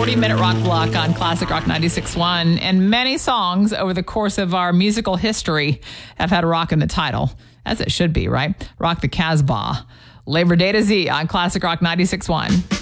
40-minute rock block on Classic Rock 96.1. And many songs over the course of our musical history have had rock in the title, as it should be, right? Rock the Casbah. Labor Day to Z on Classic Rock 96.1.